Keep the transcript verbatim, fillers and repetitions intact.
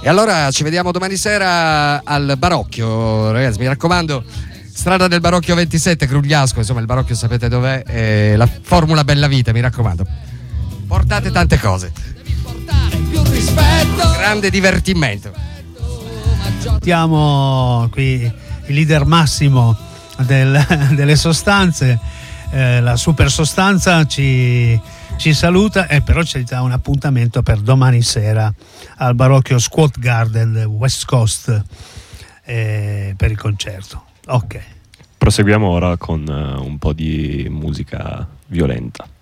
E allora ci vediamo domani sera al Barocchio, ragazzi, mi raccomando, strada del Barocchio ventisette, Grugliasco, insomma il Barocchio sapete dov'è, eh, la Formula Bella Vita, mi raccomando, portate tante cose, grande divertimento. Siamo qui il leader massimo del, delle sostanze, eh, la super sostanza ci, ci saluta, e però ci dà un appuntamento per domani sera al Barocchio Squat Garden West Coast, eh, per il concerto. Ok, proseguiamo ora con uh, un po' di musica violenta.